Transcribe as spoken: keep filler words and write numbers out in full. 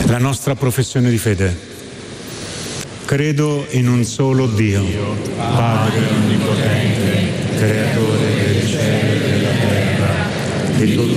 La nostra professione di fede. Credo in un solo Dio, Padre onnipotente, creatore del cielo e della terra, di tutto